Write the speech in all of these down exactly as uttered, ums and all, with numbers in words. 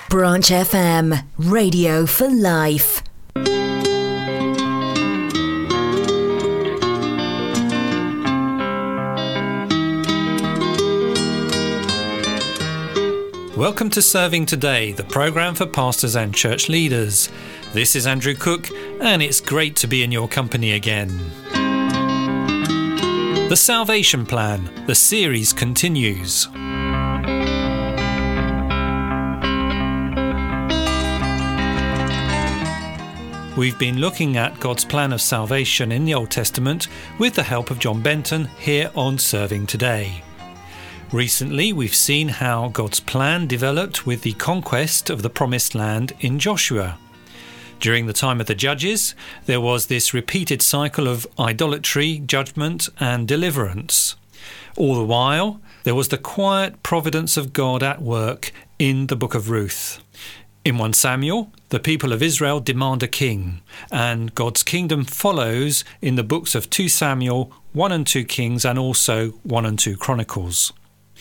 Branch F M, radio for life. Welcome to Serving Today, the programme for pastors and church leaders. This is Andrew Cook, and it's great to be in your company again. The Salvation Plan, the series continues. We've been looking at God's plan of salvation in the Old Testament with the help of John Benton here on Serving Today. Recently, we've seen how God's plan developed with the conquest of the Promised Land in Joshua. During the time of the Judges, there was this repeated cycle of idolatry, judgment, and deliverance. All the while, there was the quiet providence of God at work in the book of Ruth. In First Samuel, the people of Israel demand a king, and God's kingdom follows in the books of Second Samuel, First and Second Kings, and also First and Second Chronicles.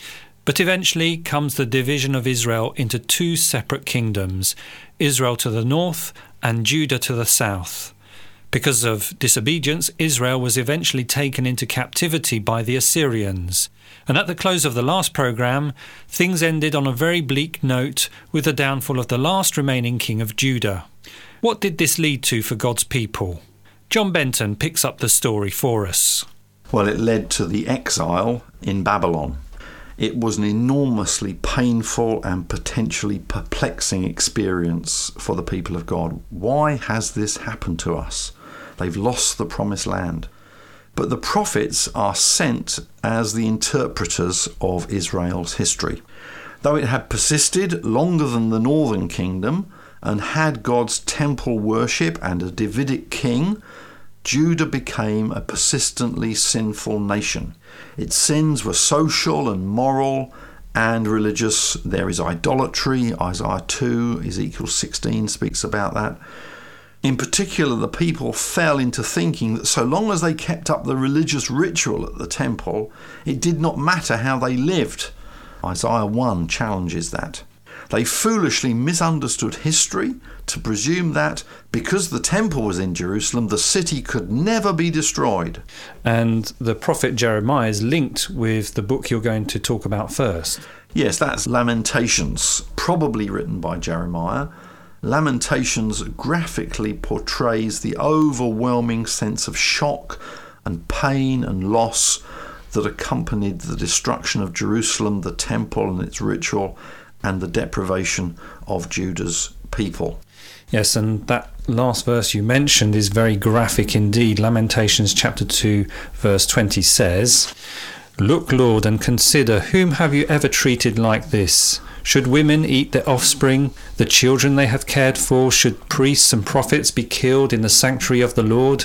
But eventually comes the division of Israel into two separate kingdoms, Israel to the north and Judah to the south. Because of disobedience, Israel was eventually taken into captivity by the Assyrians. And at the close of the last programme, things ended on a very bleak note with the downfall of the last remaining king of Judah. What did this lead to for God's people? John Benton picks up the story for us. Well, it led to the exile in Babylon. It was an enormously painful and potentially perplexing experience for the people of God. Why has this happened to us? They've lost the promised land. But the prophets are sent as the interpreters of Israel's history. Though it had persisted longer than the northern kingdom and had God's temple worship and a Davidic king, Judah became a persistently sinful nation. Its sins were social and moral and religious. There is idolatry. Isaiah two, Ezekiel sixteen speaks about that. In particular, the people fell into thinking that so long as they kept up the religious ritual at the temple, it did not matter how they lived. Isaiah one challenges that. They foolishly misunderstood history to presume that because the temple was in Jerusalem, the city could never be destroyed. And the prophet Jeremiah is linked with the book you're going to talk about first. Yes, that's Lamentations, probably written by Jeremiah. Lamentations graphically portrays the overwhelming sense of shock and pain and loss that accompanied the destruction of Jerusalem, the temple and its ritual, and the deprivation of Judah's people. Yes, and that last verse you mentioned is very graphic indeed. Lamentations chapter two, verse twenty says, "Look, Lord, and consider, whom have you ever treated like this? Should women eat their offspring, the children they have cared for? Should priests and prophets be killed in the sanctuary of the Lord?"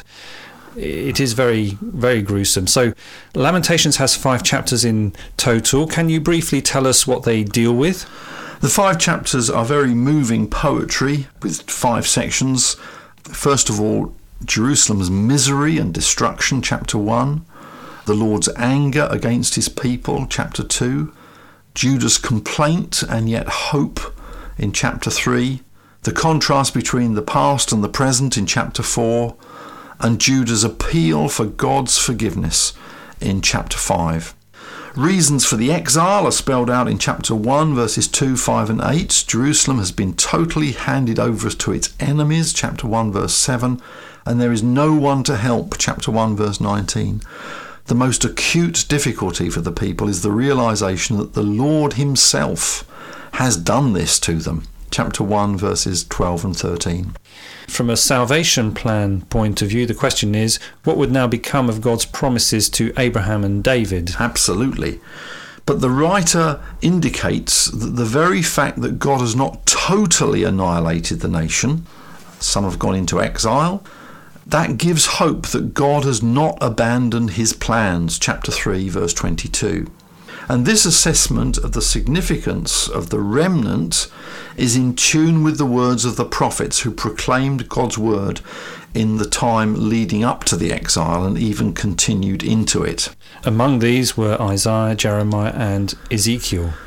It is very, very gruesome. So Lamentations has five chapters in total. Can you briefly tell us what they deal with? The five chapters are very moving poetry with five sections. First of all, Jerusalem's misery and destruction, chapter one. The Lord's anger against his people, chapter two. Judah's complaint and yet hope in chapter three. The contrast between the past and the present in chapter four. And Judah's appeal for God's forgiveness in chapter five. Reasons for the exile are spelled out in chapter one, verses two, five and eight. Jerusalem has been totally handed over to its enemies, chapter one, verse seven, and there is no one to help, chapter one, verse nineteen. The most acute difficulty for the people is the realization that the Lord himself has done this to them, chapter one, verses twelve and thirteen. From a salvation plan point of view, the question is, what would now become of God's promises to Abraham and David? Absolutely. But the writer indicates that the very fact that God has not totally annihilated the nation, some have gone into exile, that gives hope that God has not abandoned his plans, chapter three, verse twenty-two. And this assessment of the significance of the remnant is in tune with the words of the prophets who proclaimed God's word in the time leading up to the exile and even continued into it. Among these were Isaiah, Jeremiah and Ezekiel.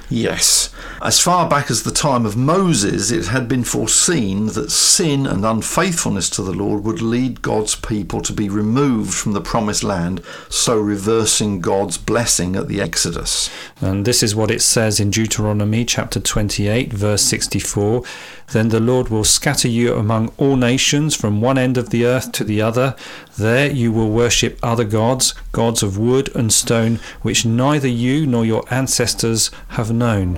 Yes. As far back as the time of Moses, it had been foreseen that sin and unfaithfulness to the Lord would lead God's people to be removed from the promised land, so reversing God's blessing at the Exodus. And this is what it says in Deuteronomy chapter twenty-eight, verse sixty-four. Then the Lord will scatter you among all nations from one end of the earth to the other. There you will worship other gods, gods of wood and stone, which neither you nor your ancestors have known.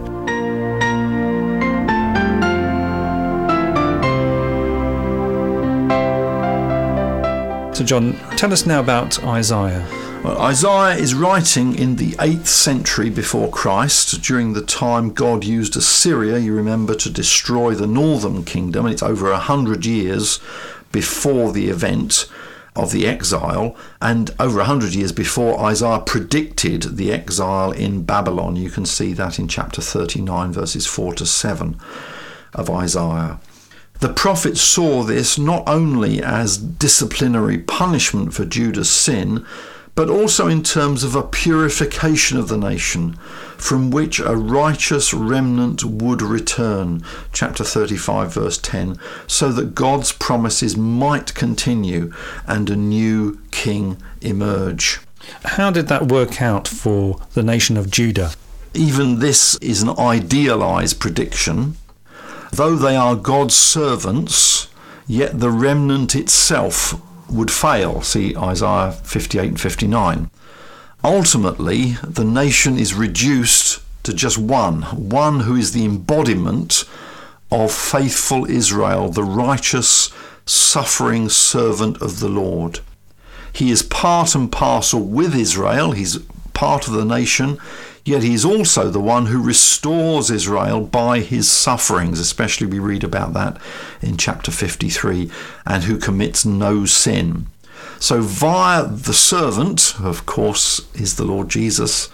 So John, tell us now about Isaiah. Well, Isaiah is writing in the eighth century before Christ, during the time God used Assyria, you remember, to destroy the northern kingdom, and it's over a hundred years before the event of the exile, and over a hundred years before Isaiah predicted the exile in Babylon. You can see that in chapter thirty-nine, verses four to seven of Isaiah. The prophet saw this not only as disciplinary punishment for Judah's sin, but also in terms of a purification of the nation, from which a righteous remnant would return, chapter thirty-five, verse ten, so that God's promises might continue and a new king emerge. How did that work out for the nation of Judah? Even this is an idealized prediction. Though they are God's servants, yet the remnant itself would fail. See Isaiah fifty-eight and fifty-nine. Ultimately, the nation is reduced to just one, one who is the embodiment of faithful Israel, the righteous, suffering servant of the Lord. He is part and parcel with Israel. He's part of the nation, yet he is also the one who restores Israel by his sufferings, especially we read about that in chapter fifty-three, and who commits no sin. So via the servant, who of course is the Lord Jesus,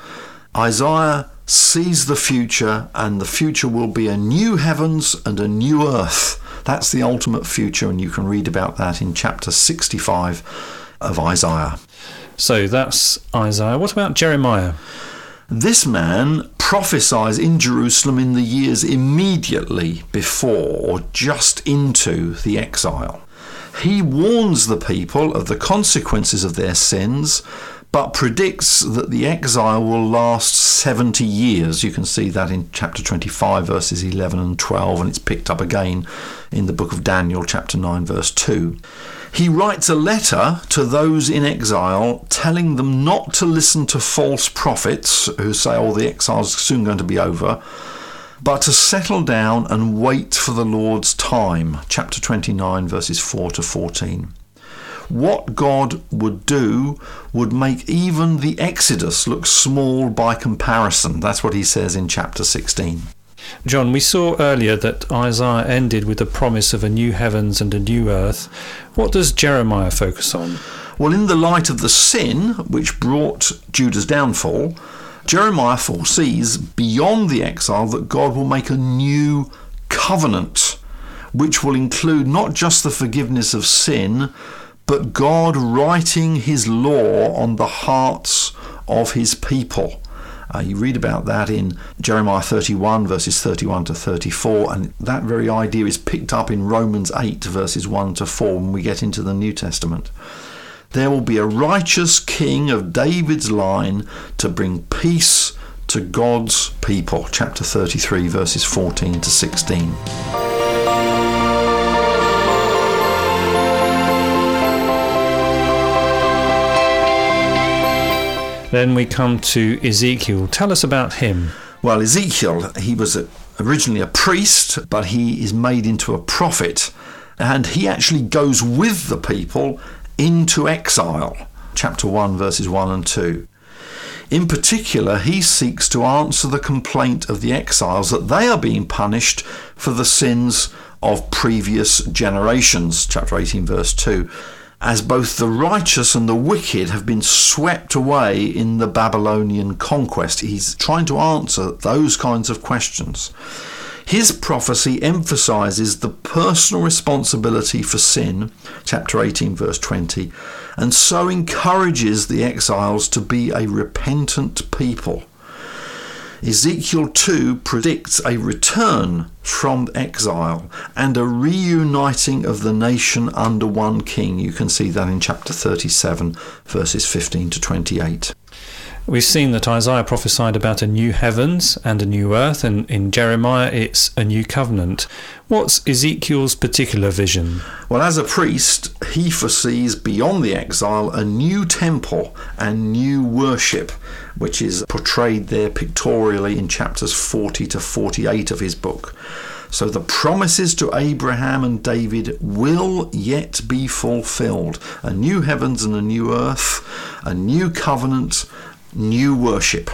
Isaiah sees the future, and the future will be a new heavens and a new earth. That's the ultimate future, and you can read about that in chapter sixty-five of Isaiah. So that's Isaiah. What about Jeremiah? This man prophesies in Jerusalem in the years immediately before or just into the exile. He warns the people of the consequences of their sins, but predicts that the exile will last seventy years. You can see that in chapter twenty-five, verses eleven and twelve, and it's picked up again in the book of Daniel, chapter nine, verse two. He writes a letter to those in exile, telling them not to listen to false prophets who say, oh, the exile's soon going to be over, but to settle down and wait for the Lord's time. Chapter twenty-nine, verses four to fourteen. What God would do would make even the Exodus look small by comparison. That's what he says in chapter sixteen. John, we saw earlier that Isaiah ended with the promise of a new heavens and a new earth. What does Jeremiah focus on? Well, in the light of the sin which brought Judah's downfall, Jeremiah foresees beyond the exile that God will make a new covenant, which will include not just the forgiveness of sin, but God writing his law on the hearts of his people. Uh, you read about that in Jeremiah thirty-one, verses thirty-one to thirty-four, and that very idea is picked up in Romans eight, verses one to four, when we get into the New Testament. There will be a righteous king of David's line to bring peace to God's people. Chapter thirty-three, verses fourteen to sixteen. Then we come to Ezekiel. Tell us about him. Well, Ezekiel, he was a, originally a priest, but he is made into a prophet, and he actually goes with the people into exile. Chapter one, verses one and two. In particular, he seeks to answer the complaint of the exiles that they are being punished for the sins of previous generations. Chapter eighteen, verse two. As both the righteous and the wicked have been swept away in the Babylonian conquest. He's trying to answer those kinds of questions. His prophecy emphasizes the personal responsibility for sin, chapter eighteen, verse twenty, and so encourages the exiles to be a repentant people. Ezekiel two predicts a return from exile and a reuniting of the nation under one king. You can see that in chapter thirty-seven, verses fifteen to twenty-eight. We've seen that Isaiah prophesied about a new heavens and a new earth, and in Jeremiah it's a new covenant. What's Ezekiel's particular vision? Well, as a priest, he foresees beyond the exile a new temple and new worship, which is portrayed there pictorially in chapters forty to forty-eight of his book. So the promises to Abraham and David will yet be fulfilled. A new heavens and a new earth, a new covenant, new worship.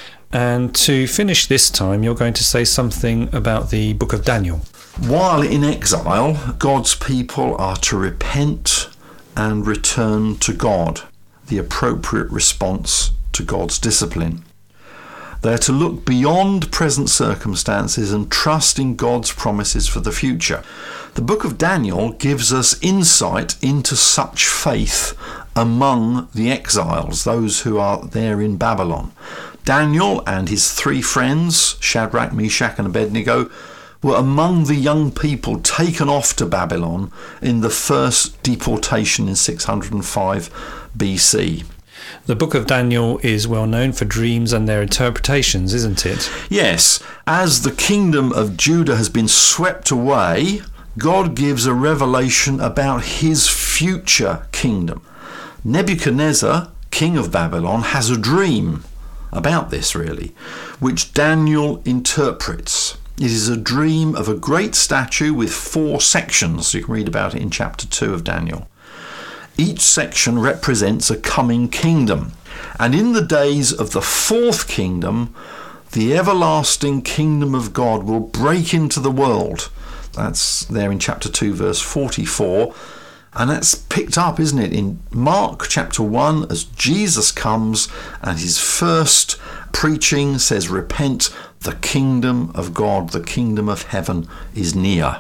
And to finish this time, you're going to say something about the book of Daniel. While in exile, God's people are to repent and return to God, the appropriate response to God's discipline. They're to look beyond present circumstances and trust in God's promises for the future. The book of Daniel gives us insight into such faith among the exiles, those who are there in Babylon. Daniel and his three friends, Shadrach, Meshach and Abednego, were among the young people taken off to Babylon in the first deportation in six hundred five B C. The book of Daniel is well known for dreams and their interpretations, isn't it? Yes. As the kingdom of Judah has been swept away, God gives a revelation about his future kingdom. Nebuchadnezzar, king of Babylon, has a dream about this, really, which Daniel interprets. It is a dream of a great statue with four sections. You can read about it in chapter two of Daniel. Each section represents a coming kingdom. And in the days of the fourth kingdom, the everlasting kingdom of God will break into the world. That's there in chapter two, verse forty-four. And that's picked up, isn't it, in Mark chapter one, as Jesus comes and his first preaching says, repent, the kingdom of God, the kingdom of heaven is near.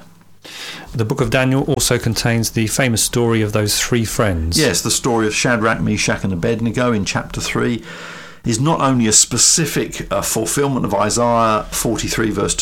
The book of Daniel also contains the famous story of those three friends. Yes, the story of Shadrach, Meshach and Abednego in chapter three is not only a specific uh, fulfillment of Isaiah forty-three verse two